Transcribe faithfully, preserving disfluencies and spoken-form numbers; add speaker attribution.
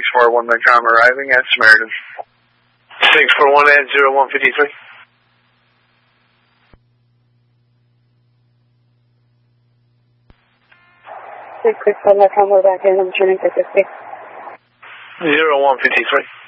Speaker 1: four one Macom arriving at Samaritan.
Speaker 2: six four one at zero one fifty-three.
Speaker 3: six six one Macom, we're back in. I'm tuning for sixty.
Speaker 2: zero one fifty-three.